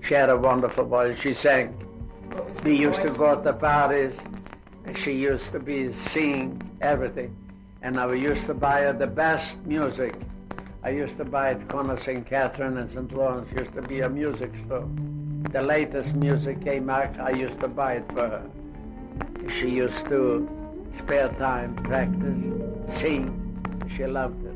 She had a wonderful voice. She sang. We used to go to parties, and she used to be singing everything. And I used to buy her the best music. I used to buy at corner St. Catherine and St. Lawrence. Used to be a music store. The latest music came out, I used to buy it for her. She used to spare time, practice, sing. She loved it.